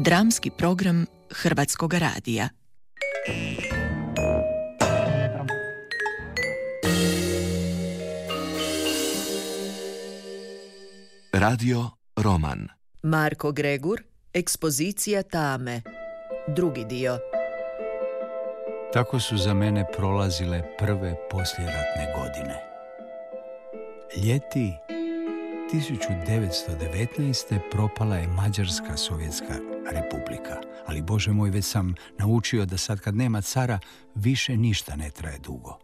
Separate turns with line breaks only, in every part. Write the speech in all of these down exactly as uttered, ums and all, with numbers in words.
Dramski program Hrvatskog radija.
Radio Roman.
Marko Gregur, Ekspozicija tame. Drugi dio.
Tako su za mene prolazile prve poslijeratne godine. Ljeti tisuću devetsto devetnaeste. propala je Mađarska sovjetska republika. Ali, Bože moj, već sam naučio da sad kad nema cara, više ništa ne traje dugo.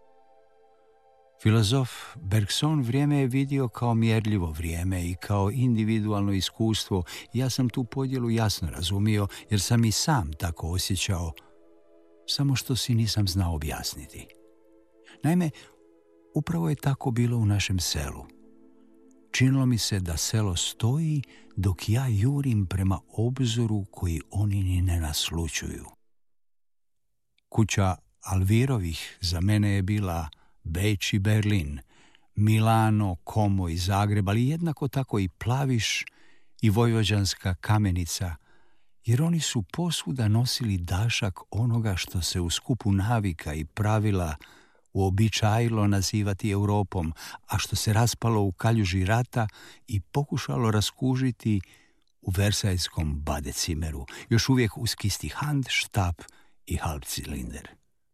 Filozof Bergson vrijeme je vidio kao mjerljivo vrijeme i kao individualno iskustvo. Ja sam tu podjelu jasno razumio, jer sam i sam tako osjećao, samo što si nisam znao objasniti. Naime, upravo je tako bilo u našem selu. Činilo mi se da selo stoji dok ja jurim prema obzoru koji oni ni ne naslućuju. Kuća Alvirovih za mene je bila Beč i Berlin, Milano, Como i Zagreb, ali jednako tako i Plaviš i Vojvođanska Kamenica, jer oni su posvuda nosili dašak onoga što se u skupu navika i pravila uobičajilo nazivati Europom, a što se raspalo u kaljuži rata i pokušalo raskužiti u Versajskom badecimeru, još uvijek uz kisti hand, štap i halbcilinder.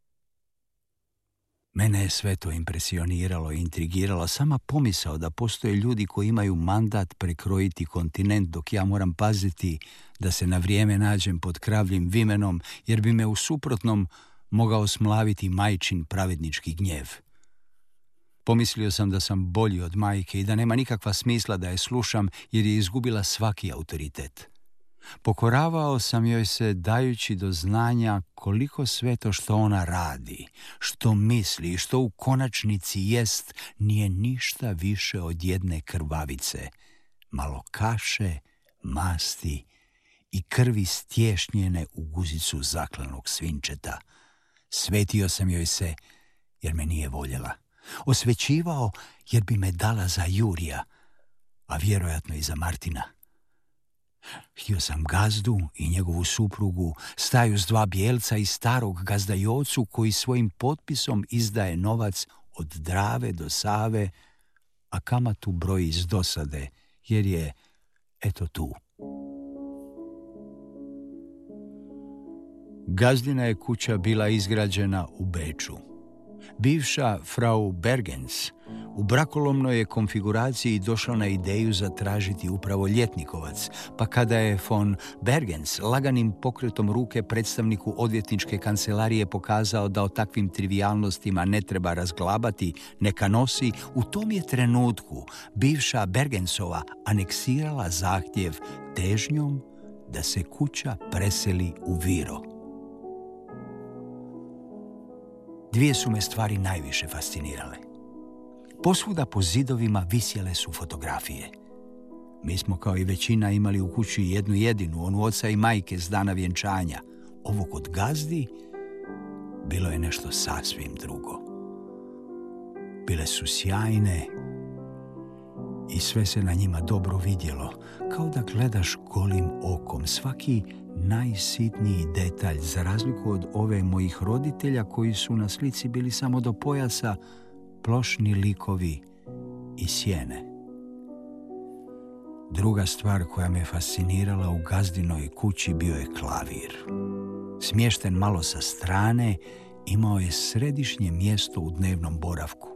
Mene je sve to impresioniralo i intrigiralo. Sama pomisao da postoje ljudi koji imaju mandat prekrojiti kontinent, dok ja moram paziti da se na vrijeme nađem pod kravljim vimenom, jer bi me u suprotnom mogao smlaviti majčin pravednički gnjev. Pomislio sam da sam bolji od majke i da nema nikakva smisla da je slušam, jer je izgubila svaki autoritet. Pokoravao sam joj se dajući do znanja koliko sve to što ona radi, što misli i što u konačnici jest, nije ništa više od jedne krvavice, malo kaše, masti i krvi stješnjene u guzicu zaklanog svinčeta. Svetio sam joj se jer me nije voljela. Osvećivao jer bi me dala za Jurija, a vjerojatno i za Martina. Htio sam gazdu i njegovu suprugu, staju s dva bijelca i starog gazda Jocu koji svojim potpisom izdaje novac od Drave do Save, a kamatu broji iz dosade, jer je, eto tu. Gazdina je kuća bila izgrađena u Beču. Bivša frau Bergens u brakolomnoj je konfiguraciji došla na ideju zatražiti upravo ljetnikovac, pa kada je von Bergens laganim pokretom ruke predstavniku odvjetničke kancelarije pokazao da o takvim trivijalnostima ne treba razglabati, neka nosi, u tom je trenutku bivša Bergensova aneksirala zahtjev težnjom da se kuća preseli u Viro. Dvije su me stvari najviše fascinirale. Posvuda po zidovima visjele su fotografije. Mi smo kao i većina imali u kući jednu jedinu, onu oca i majke s dana vjenčanja. Ovo kod gazdi bilo je nešto sasvim drugo. Bile su sjajne i sve se na njima dobro vidjelo, kao da gledaš golim okom svaki najsitniji detalj, za razliku od ove mojih roditelja koji su na slici bili samo do pojasa plošni likovi i sjene. Druga stvar koja me fascinirala u gazdinoj kući bio je klavir. Smješten malo sa strane, imao je središnje mjesto u dnevnom boravku.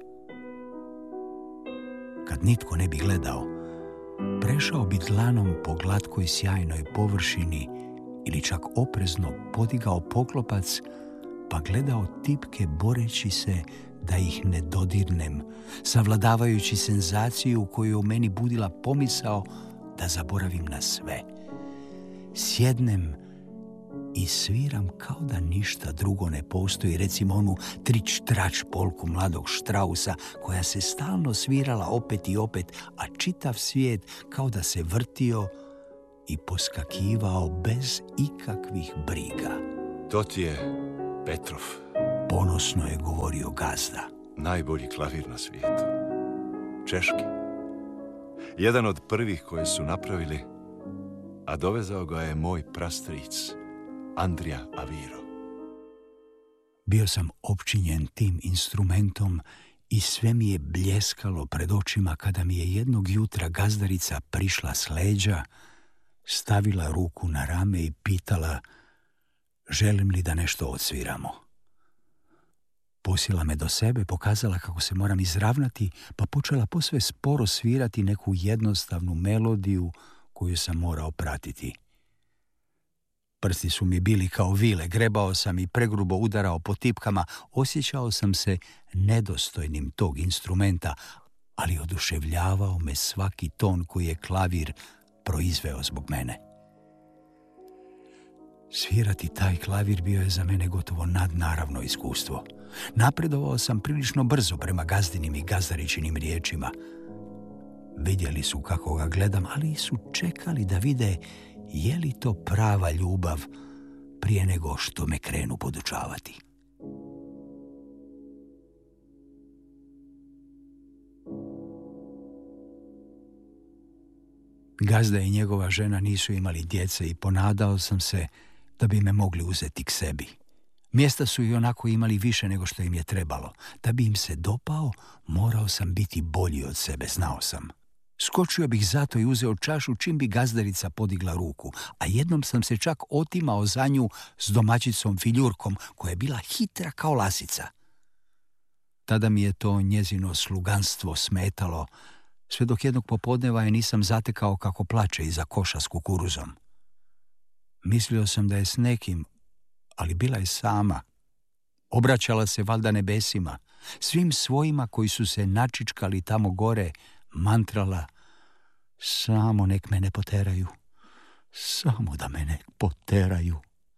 Kad nitko ne bi gledao, prešao bi dlanom po glatkoj sjajnoj površini ili čak oprezno podigao poklopac pa gledao tipke boreći se da ih ne dodirnem, savladavajući senzaciju koju je u meni budila pomisao da zaboravim na sve. Sjednem i sviram kao da ništa drugo ne postoji, recimo onu trič-trač polku mladog Štrausa koja se stalno svirala opet i opet, a čitav svijet kao da se vrtio i poskakivao bez ikakvih briga.
To ti je Petrov.
Ponosno je govorio gazda.
Najbolji klavir na svijetu. Češki. Jedan od prvih koje su napravili, a dovezao ga je moj prastric, Andrija Aviro.
Bio sam opčinjen tim instrumentom i sve mi je bljeskalo pred očima kada mi je jednog jutra gazdarica prišla s leđa, stavila ruku na rame i pitala želim li da nešto odsviramo. Posjela me do sebe, pokazala kako se moram izravnati, pa počela posve sporo svirati neku jednostavnu melodiju koju sam morao pratiti. Prsti su mi bili kao vile, grebao sam i pregrubo udarao po tipkama, osjećao sam se nedostojnim tog instrumenta, ali oduševljavao me svaki ton koji je klavir proizveo zbog mene. Svirati taj klavir bio je za mene gotovo nadnaravno iskustvo. Napredovao sam prilično brzo prema gazdinim i gazdaričinim riječima. Vidjeli su kako ga gledam, ali su čekali da vide je li to prava ljubav prije nego što me krenu podučavati. Gazda i njegova žena nisu imali djece i ponadao sam se da bi me mogli uzeti k sebi. Mjesta su i onako imali više nego što im je trebalo. Da bi im se dopao, morao sam biti bolji od sebe, znao sam. Skočio bih zato i uzeo čašu čim bi gazdarica podigla ruku, a jednom sam se čak otimao za nju s domaćicom Filjurkom, koja je bila hitra kao lasica. Tada mi je to njezino sluganstvo smetalo, sve dok jednog popodneva je nisam zatekao kako plače iza koša s kukuruzom. Mislio sam da je s nekim, ali bila je sama. Obraćala se valjda nebesima, svim svojima koji su se načičkali tamo gore, mantrala, samo nek me ne poteraju, samo da me ne poteraju.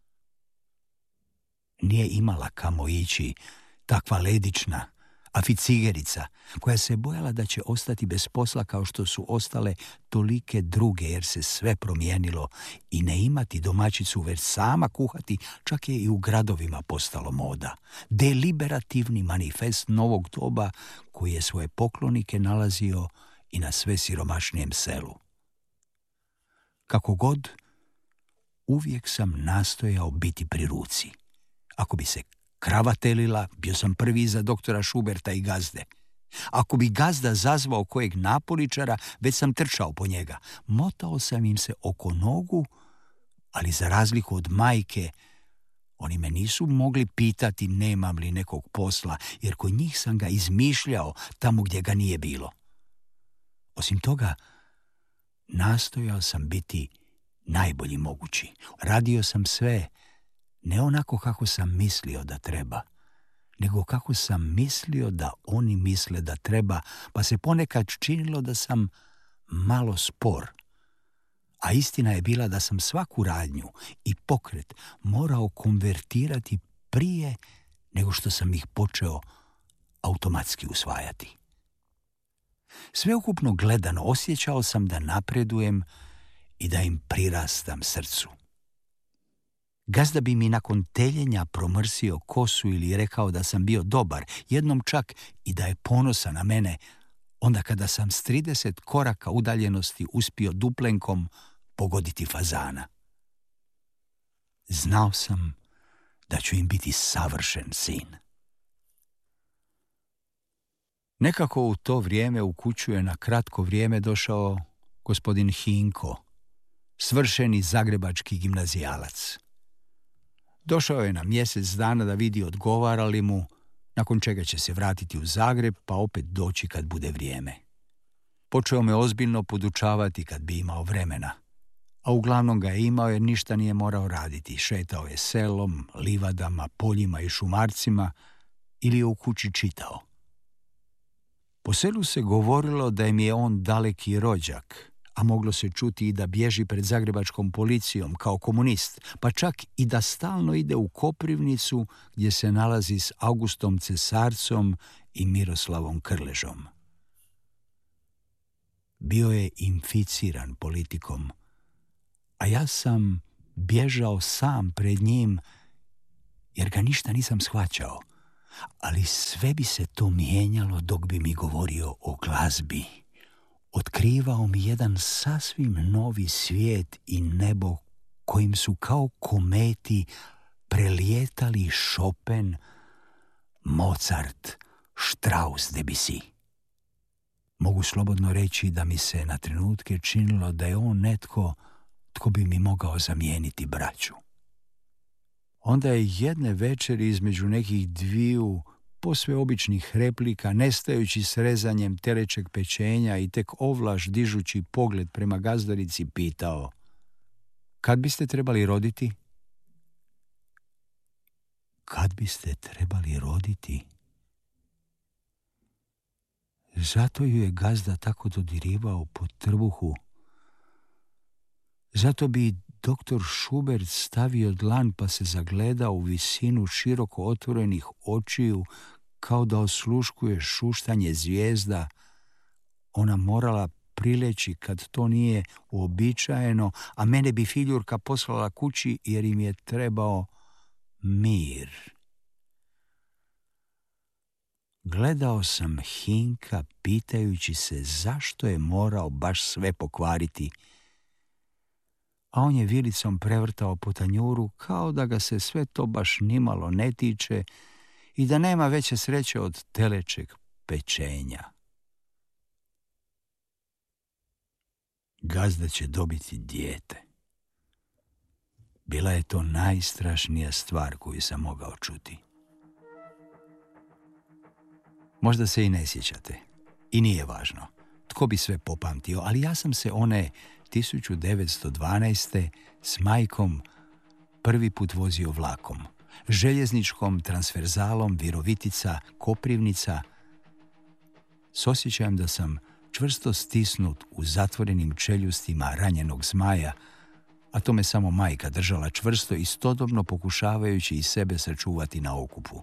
Nije imala kamo ići, takva ledična, aficigerica, koja se bojala da će ostati bez posla kao što su ostale tolike druge, jer se sve promijenilo i ne imati domaćicu, već sama kuhati, čak je i u gradovima postalo moda. Deliberativni manifest novog doba koji je svoje poklonike nalazio i na sve siromašnijem selu. Kako god, uvijek sam nastojao biti pri ruci. Ako bi se krava telila, bio sam prvi iza doktora Šuberta i gazde. Ako bi gazda zazvao kojeg napoličara, već sam trčao po njega. Motao sam im se oko nogu, ali za razliku od majke, oni me nisu mogli pitati nemam li nekog posla, jer kod njih sam ga izmišljao tamo gdje ga nije bilo. Osim toga, nastojao sam biti najbolji mogući. Radio sam sve, ne onako kako sam mislio da treba, nego kako sam mislio da oni misle da treba, pa se ponekad činilo da sam malo spor. A istina je bila da sam svaku radnju i pokret morao konvertirati prije nego što sam ih počeo automatski usvajati. Sveukupno gledano osjećao sam da napredujem i da im prirastam srcu. Gazda bi mi nakon teljenja promrsio kosu ili rekao da sam bio dobar, jednom čak i da je ponosan na mene, onda kada sam s trideset koraka udaljenosti uspio duplenkom pogoditi fazana. Znao sam da ću im biti savršen sin. Nekako u to vrijeme u kuću je na kratko vrijeme došao gospodin Hinko, svršeni zagrebački gimnazijalac. Došao je na mjesec dana da vidi odgovara li mu, nakon čega će se vratiti u Zagreb pa opet doći kad bude vrijeme. Počeo me ozbiljno podučavati kad bi imao vremena, a uglavnom ga je imao jer ništa nije morao raditi. Šetao je selom, livadama, poljima i šumarcima ili je u kući čitao. Po selu se govorilo da im je on daleki rođak, a moglo se čuti i da bježi pred zagrebačkom policijom kao komunist, pa čak i da stalno ide u Koprivnicu gdje se nalazi s Augustom Cesarcom i Miroslavom Krležom. Bio je inficiran politikom, a ja sam bježao sam pred njim jer ga ništa nisam shvaćao, ali sve bi se to mijenjalo dok bi mi govorio o glazbi, otkrivao mi jedan sasvim novi svijet i nebo kojim su kao kometi prelijetali Chopin, Mozart, Strauss, Debussy. Mogu slobodno reći da mi se na trenutke činilo da je on netko tko bi mi mogao zamijeniti braću. Onda je jedne večeri između nekih dviju posve običnih replika, nestajući s rezanjem telećeg pečenja i tek ovlaš dižući pogled prema gazdarici, pitao: kad biste trebali roditi? Kad biste trebali roditi? Zato ju je gazda tako dodirivao po trbuhu. Zato bi doktor Schubert stavio dlan pa se zagledao u visinu široko otvorenih očiju kao da osluškuje šuštanje zvijezda. Ona morala prileći kad to nije uobičajeno, a mene bi filjurka poslala kući jer im je trebao mir. Gledao sam Hinka pitajući se zašto je morao baš sve pokvariti, a on je vilicom prevrtao po tanjuru kao da ga se sve to baš nimalo ne tiče i da nema veće sreće od telećeg pečenja. Gazda će dobiti dijete. Bila je to najstrašnija stvar koju sam mogao čuti. Možda se i ne sjećate. I nije važno. Tko bi sve popamtio, ali ja sam se one tisuću devetsto dvanaeste s majkom prvi put vozio vlakom. Željezničkom transverzalom Virovitica, Koprivnica, s osjećajem da sam čvrsto stisnut u zatvorenim čeljustima ranjenog zmaja, a to me samo majka držala čvrsto, istodobno pokušavajući i sebe sačuvati na okupu.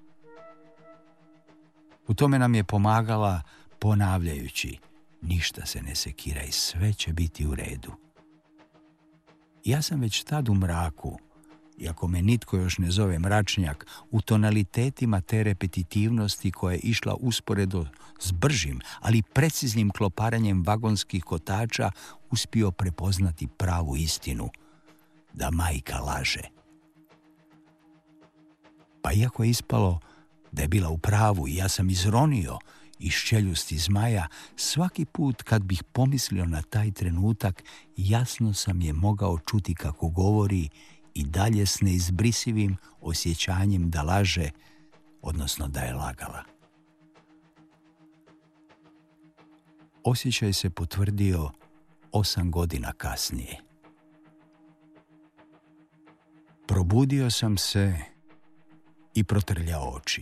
U tome nam je pomagala ponavljajući: ništa se ne sekiraj, sve će biti u redu. Ja sam već tad u mraku, iako me nitko još ne zove mračnjak, u tonalitetima te repetitivnosti koja je išla usporedo s bržim, ali preciznim kloparanjem vagonskih kotača, uspio prepoznati pravu istinu, da majka laže. Pa iako je ispalo da je bila u pravu i ja sam izronio iz čeljusti zmaja, svaki put kad bih pomislio na taj trenutak, jasno sam je mogao čuti kako govori i dalje s neizbrisivim osjećanjem da laže, odnosno da je lagala. Osjećaj se potvrdio osam godina kasnije. Probudio sam se i protrljao oči.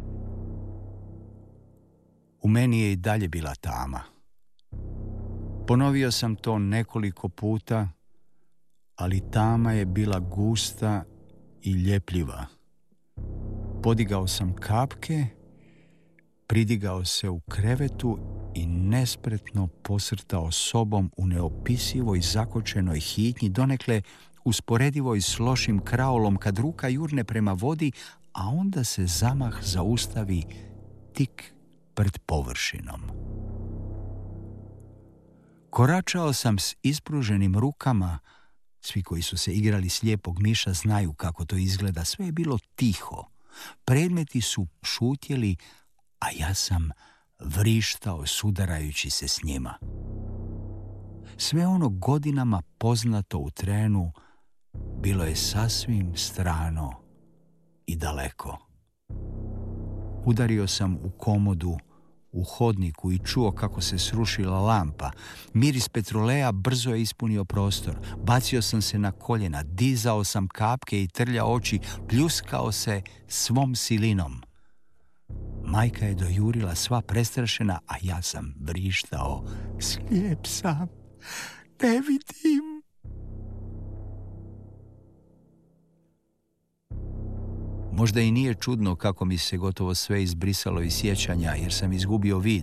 U meni je i dalje bila tama. Ponovio sam to nekoliko puta, ali tama je bila gusta i ljepljiva. Podigao sam kapke, pridigao se u krevetu i nespretno posrtao sobom u neopisivoj zakočenoj hitnji, donekle usporedivoj s lošim kraolom kad ruka jurne prema vodi, a onda se zamah zaustavi tik pred površinom. Koračao sam s ispruženim rukama. Svi koji su se igrali slijepog miša znaju kako to izgleda. Sve je bilo tiho. Predmeti su šutjeli, a ja sam vrištao sudarajući se s njima. Sve ono godinama poznato u trenu bilo je sasvim strano i daleko. Udario sam u komodu u hodniku i čuo kako se srušila lampa. Miris petroleja brzo je ispunio prostor. Bacio sam se na koljena, dizao sam kapke i trljao oči, pljuskao se svom silinom. Majka je dojurila sva prestrašena, a ja sam vrištao: slijep sam, ne vidim. Možda i nije čudno kako mi se gotovo sve izbrisalo iz sjećanja, jer sam izgubio vid.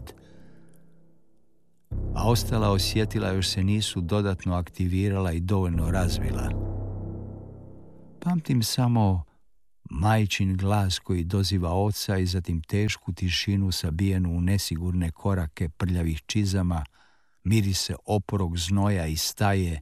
A ostala osjetila još se nisu dodatno aktivirala i dovoljno razvila. Pamtim samo majčin glas koji doziva oca i zatim tešku tišinu sabijenu u nesigurne korake prljavih čizama, mirise oporog znoja i staje.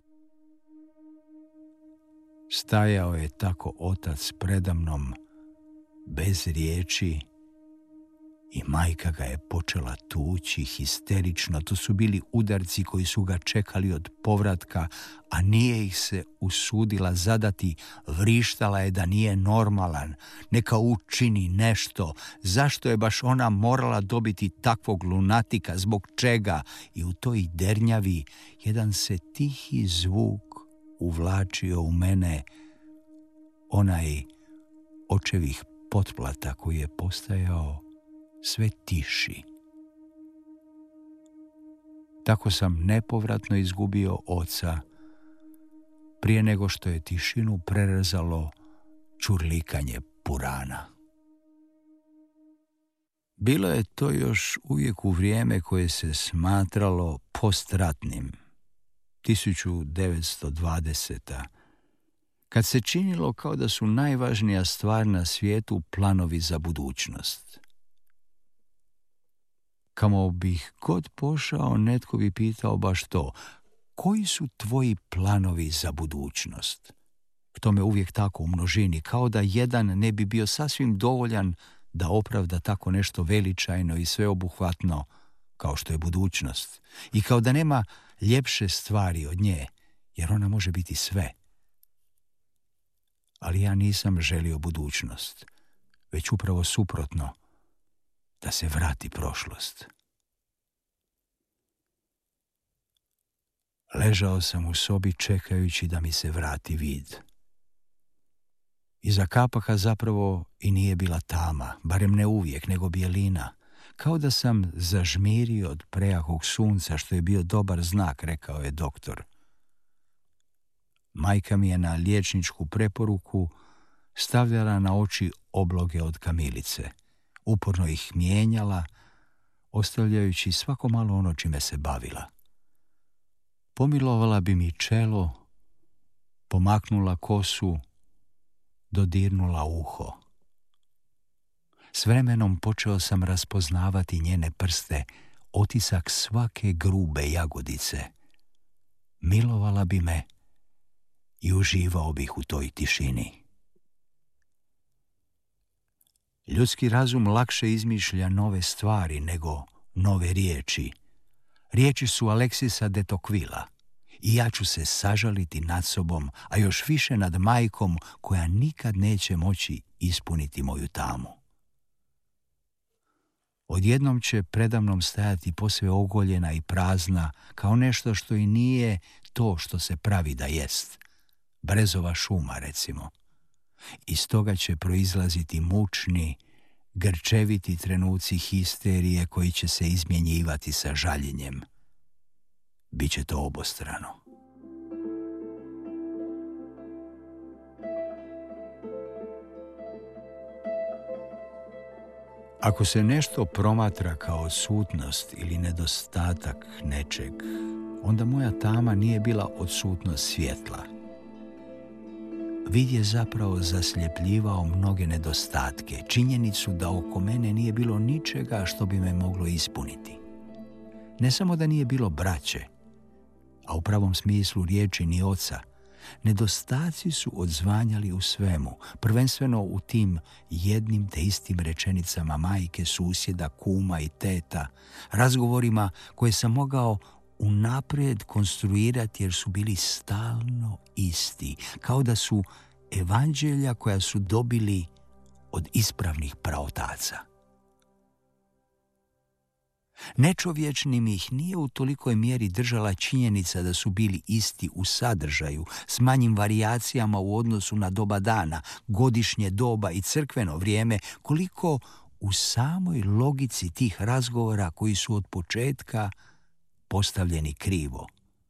Stajao je tako otac predamnom, bez riječi, i majka ga je počela tući histerično. To su bili udarci koji su ga čekali od povratka, a nije ih se usudila zadati. Vrištala je da nije normalan, neka učini nešto. Zašto je baš ona morala dobiti takvog lunatika, zbog čega? I u toj dernjavi jedan se tihi zvuk uvlačio u mene, onaj očevih potplata koji je postajao sve tiši. Tako sam nepovratno izgubio oca prije nego što je tišinu prerezalo čurlikanje purana. Bilo je to još uvijek u vrijeme koje se smatralo postratnim, tisuću devetsto dvadeseta, kad se činilo kao da su najvažnija stvar na svijetu planovi za budućnost. Kamo bih god pošao, netko bi pitao baš to: koji su tvoji planovi za budućnost? K tome uvijek tako u množini, kao da jedan ne bi bio sasvim dovoljan da opravda tako nešto veličajno i sveobuhvatno kao što je budućnost. I kao da nema ljepše stvari od nje, jer ona može biti sve. Ali ja nisam želio budućnost, već upravo suprotno, da se vrati prošlost. Ležao sam u sobi čekajući da mi se vrati vid. Iza kapaka zapravo i nije bila tama, barem ne uvijek, nego bijelina. Kao da sam zažmirio od prejakog sunca, što je bio dobar znak, rekao je doktor. Majka mi je na liječničku preporuku stavljala na oči obloge od kamilice. Uporno ih mijenjala, ostavljajući svako malo ono čime se bavila. Pomilovala bi mi čelo, pomaknula kosu, dodirnula uho. S vremenom počeo sam raspoznavati njene prste, otisak svake grube jagodice. Milovala bi me i uživao bih u toj tišini. Ljudski razum lakše izmišlja nove stvari nego nove riječi. Riječi su Aleksisa de Tocquevillea i ja ću se sažaliti nad sobom, a još više nad majkom koja nikad neće moći ispuniti moju tamu. Odjednom će predamnom stajati posve ogoljena i prazna, kao nešto što i nije to što se pravi da jest. Brezova šuma, recimo. Iz toga će proizlaziti mučni, grčeviti trenuci histerije koji će se izmjenjivati sa žaljenjem. Biće to obostrano. Ako se nešto promatra kao odsutnost ili nedostatak nečeg, onda moja tama nije bila odsutnost svjetla. Vid je zapravo zasljepljivao mnoge nedostatke, činjenicu da oko mene nije bilo ničega što bi me moglo ispuniti. Ne samo da nije bilo braće, a u pravom smislu riječi ni oca, nedostaci su odzvanjali u svemu, prvenstveno u tim jednim te istim rečenicama majke, susjeda, kuma i teta, razgovorima koje sam mogao unaprijed konstruirati jer su bili stalno isti, kao da su evanđelja koja su dobili od ispravnih praotaca. Nečovječnim ih nije u tolikoj mjeri držala činjenica da su bili isti u sadržaju, s manjim varijacijama u odnosu na doba dana, godišnje doba i crkveno vrijeme, koliko u samoj logici tih razgovora koji su od početka postavljeni krivo.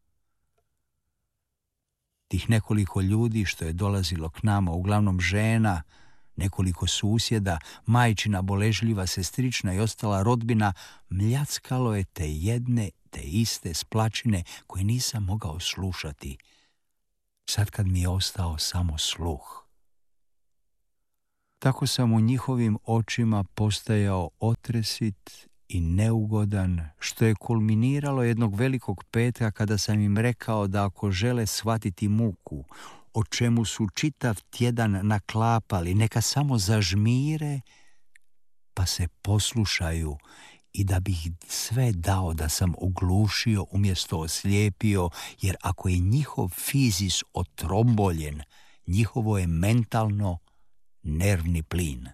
Tih nekoliko ljudi što je dolazilo k nama, uglavnom žena, nekoliko susjeda, majčina boležljiva sestrična i ostala rodbina, mljackalo je te jedne, te iste splačine koje nisam mogao slušati, sad kad mi je ostao samo sluh. Tako sam u njihovim očima postajao otresit i neugodan, što je kulminiralo jednog velikog petka kada sam im rekao da ako žele shvatiti muku, o čemu su čitav tjedan naklapali, neka samo zažmire pa se poslušaju, i da bih sve dao da sam oglušio umjesto oslijepio, jer ako je njihov fizis otromboljen, njihovo je mentalno nervni plin.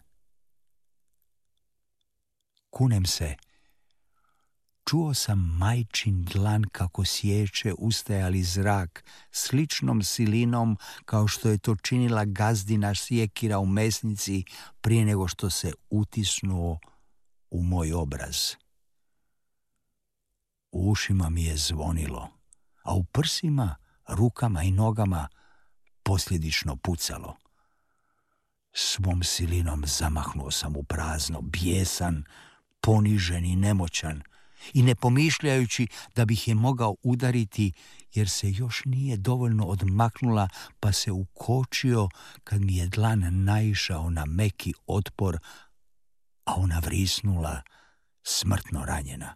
Kunem se, čuo sam majčin dlan kako sječe ustajali zrak sličnom silinom kao što je to činila gazdina sjekira u mesnici prije nego što se utisnuo u moj obraz. U ušima mi je zvonilo, a u prsima, rukama i nogama posljedično pucalo. Svom silinom zamahnuo sam u prazno, bijesan, ponižen i nemoćan, i ne pomišljajući da bih je mogao udariti, jer se još nije dovoljno odmaknula, pa se ukočio kad mi je dlan naišao na meki otpor, a ona vrisnula, smrtno ranjena.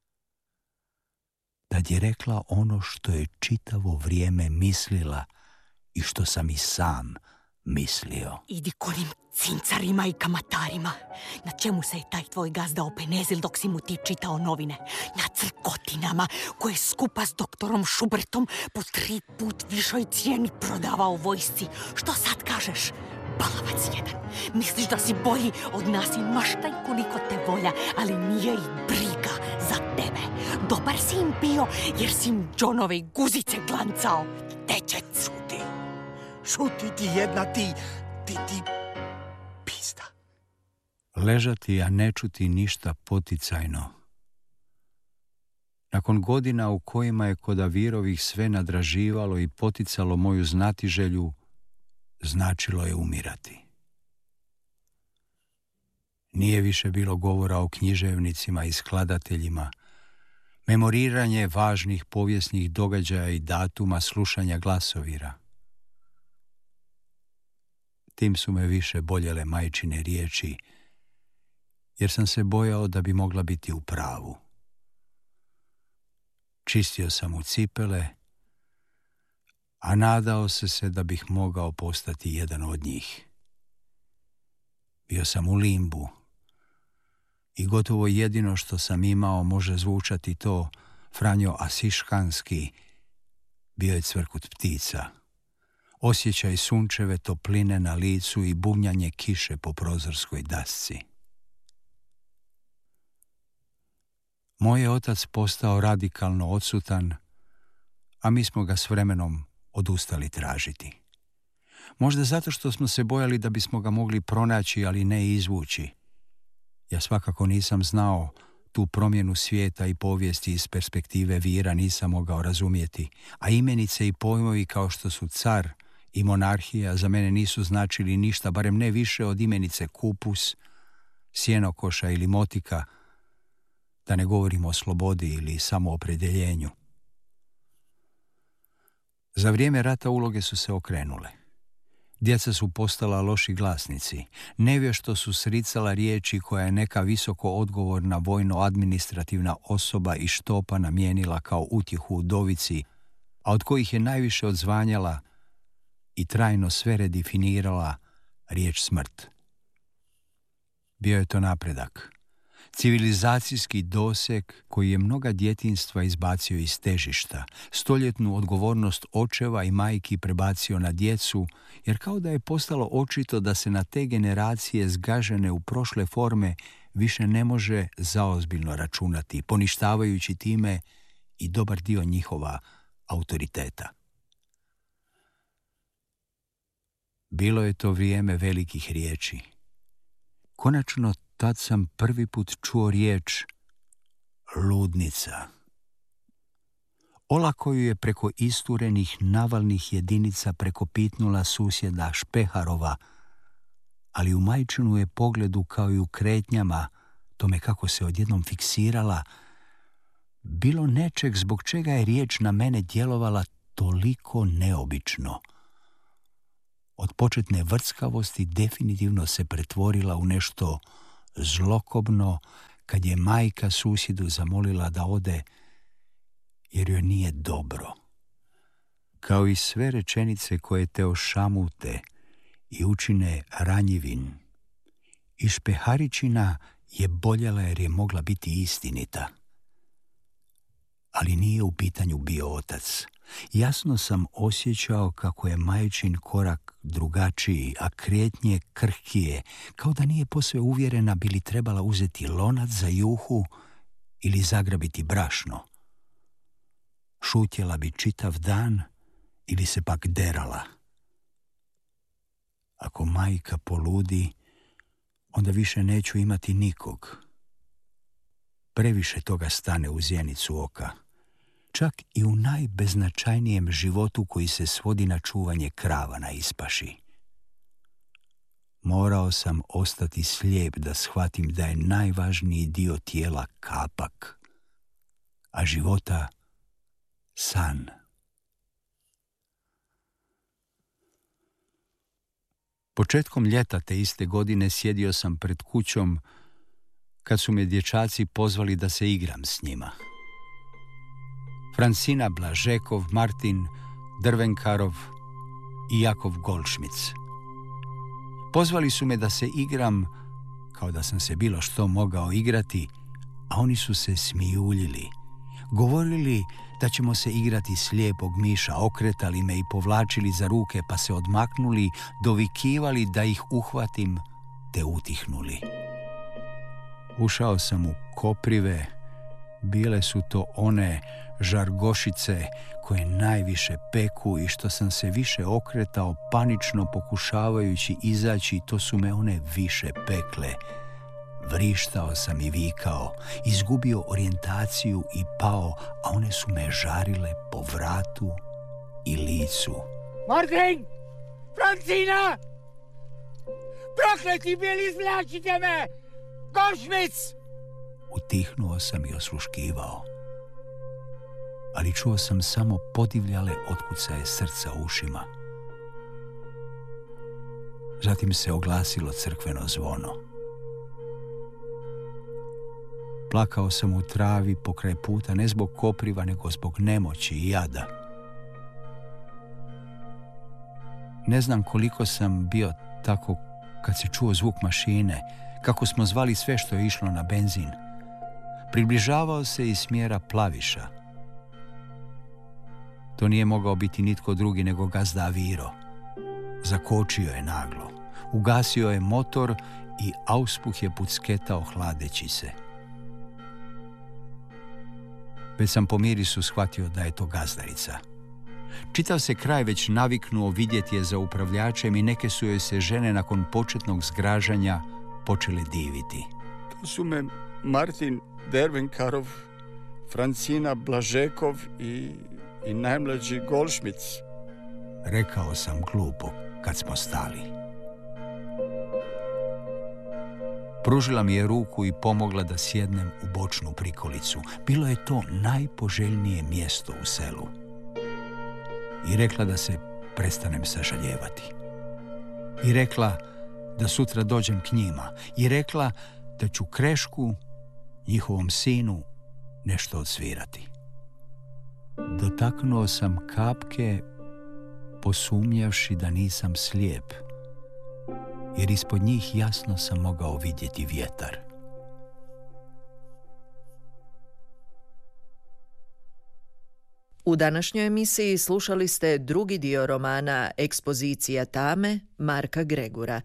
Tad je rekla ono što je čitavo vrijeme mislila i što sam i sam mislio.
Idi konim cincarima i kamatarima. Na čemu se je taj tvoj gazda openezil dok si mu ti čitao novine? Na crkotinama koje skupa s doktorom Šubertom po tri put višoj cijeni prodavao vojsci. Što sad kažeš? Balavac jedan. Misliš da si bolji od nas i maštaj koliko te volja, ali nije ih briga za tebe. Dobar si im bio jer si im džonove guzice glancao. Dečec.
Šuti. Šuti ti jedna ti, ti ti pizda.
Ležati, a ne čuti ništa poticajno. Nakon godina u kojima je kod Avirovih sve nadraživalo i poticalo moju znatiželju, značilo je umirati. Nije više bilo govora o književnicima i skladateljima, memoriranje važnih povijesnih događaja i datuma, slušanja glasovira. Tim su me više boljele majčine riječi, jer sam se bojao da bi mogla biti u pravu. Čistio sam u cipele, a nadao se se da bih mogao postati jedan od njih. Bio sam u limbu i gotovo jedino što sam imao može zvučati to Franjo Asiškanski, bio je cvrkut ptica, osjećaj sunčeve topline na licu i bubnjanje kiše po prozorskoj dasci. Moj je otac postao radikalno odsutan, a mi smo ga s vremenom odustali tražiti. Možda zato što smo se bojali da bismo ga mogli pronaći, ali ne izvući. Ja svakako nisam znao tu promjenu svijeta i povijesti iz perspektive vira, nisam mogao razumjeti, a imenice i pojmovi kao što su car i monarhija za mene nisu značili ništa, barem ne više od imenice kupus, sjenokoša ili motika, da ne govorimo o slobodi ili samoopredjeljenju. Za vrijeme rata uloge su se okrenule. Djeca su postala loši glasnici. Nevješto su sricala riječi koja je neka visoko odgovorna vojno-administrativna osoba iz štopa namijenila kao utjehu udovici, a od kojih je najviše odzvanjala i trajno sve redefinirala riječ smrt. Bio je to napredak. Civilizacijski doseg koji je mnoga djetinjstva izbacio iz težišta, stoljetnu odgovornost očeva i majki prebacio na djecu, jer kao da je postalo očito da se na te generacije zgažene u prošle forme više ne može zaozbiljno računati, poništavajući time i dobar dio njihova autoriteta. Bilo je to vrijeme velikih riječi. Konačno tad sam prvi put čuo riječ ludnica. Olako ju je preko isturenih navalnih jedinica prekopitnula susjeda Špeharova, ali u majčinu je pogledu kao i u kretnjama, tome kako se odjednom fiksirala, bilo nečeg zbog čega je riječ na mene djelovala toliko neobično. Od početne vrckavosti definitivno se pretvorila u nešto zlokobno, kad je majka susjedu zamolila da ode jer joj nije dobro. Kao i sve rečenice koje te ošamute i učine ranjivim, i Špeharičina je boljela jer je mogla biti istinita. Ali nije u pitanju bio otac. Jasno sam osjećao kako je majčin korak drugačiji, a kretnje krhkije, kao da nije posve uvjerena bi li trebala uzeti lonac za juhu ili zagrabiti brašno. Šutjela bi čitav dan ili se pak derala. Ako majka poludi, onda više neću imati nikog. Previše toga stane u zjenicu oka. Čak i u najbeznačajnijem životu koji se svodi na čuvanje krava na ispaši. Morao sam ostati slijep da shvatim da je najvažniji dio tijela kapak, a života san. Početkom ljeta te iste godine sjedio sam pred kućom kad su me dječaci pozvali da se igram s njima. Francina Blažekov, Martin Drvenkarov i Jakov Goldschmidt. Pozvali su me da se igram kao da sam se bilo što mogao igrati, a oni su se smijuljili. Govorili da ćemo se igrati slijepog miša, okretali me i povlačili za ruke pa se odmaknuli, dovikivali da ih uhvatim te utihnuli. Ušao sam u koprive, bile su to one žargošice koje najviše peku i što sam se više okretao panično pokušavajući izaći, to su me one više pekle. Vrištao sam i vikao, izgubio orijentaciju i pao, a one su me žarile po vratu i licu.
Martin! Francina! Prokleti bili, izvlačite me! Goldschmidt!
Utihnuo sam i osluškivao, ali čuo sam samo podivljale otkucaje srca u ušima. Zatim se oglasilo crkveno zvono. Plakao sam u travi pokraj puta, ne zbog kopriva, nego zbog nemoći i jada. Ne znam koliko sam bio tako kad se čuo zvuk mašine, kako smo zvali sve što je išlo na benzin. Približavao se iz smjera Plaviša. To nije mogao biti nitko drugi nego gazda Aviro. Zakočio je naglo. Ugasio je motor i auspuh je pucketao hladeći se. Već sam po mirisu shvatio da je to gazdarica. Čitav se kraj već naviknuo vidjeti je za upravljačem i neke su joj se žene nakon početnog zgražanja počele diviti.
To su me Martin Drvenkarov, Francina Blažekov i, i najmlađi Goldschmidt.
Rekao sam glupo kad smo stali. Pružila mi je ruku i pomogla da sjednem u bočnu prikolicu. Bilo je to najpoželjnije mjesto u selu. I rekla da se prestanem sažaljevati. I rekla da sutra dođem k njima. I rekla da ću Krešku, njihovom sinu, nešto odsvirati. Dotaknuo sam kapke, posumnjavši da nisam slijep, jer ispod njih jasno sam mogao vidjeti vjetar.
U današnjoj emisiji slušali ste drugi dio romana Ekspozicija tame Marka Gregura.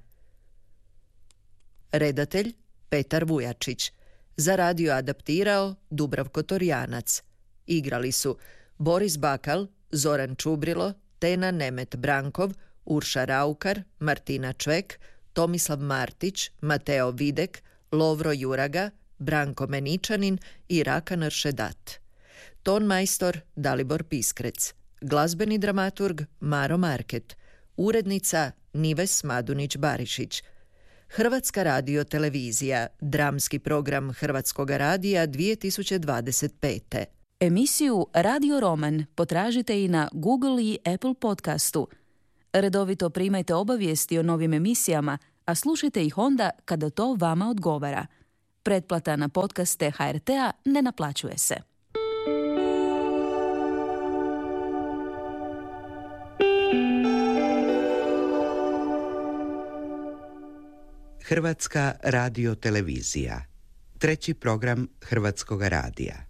Redatelj Petar Vujačić. Za radio adaptirao Dubravko Torjanac. Igrali su Boris Bakal, Zoran Čubrilo, Tena Nemet Brankov, Urša Raukar, Martina Čvek, Tomislav Martić, Mateo Videk, Lovro Juraga, Branko Meničanin i Rakanar Šedat. Ton majstor Dalibor Piskrec. Glazbeni dramaturg Maro Market. Urednica Nives Madunić-Barišić. Hrvatska radio televizija, dramski program Hrvatskog radija dvije tisuće dvadeset pete.
Emisiju Radio Roman potražite i na Google i Apple podcastu. Redovito primajte obavijesti o novim emisijama, a slušajte ih onda kada to vama odgovara. Pretplata na podcaste H R T-a ne naplaćuje se.
Hrvatska radiotelevizija. Treći program Hrvatskoga radija.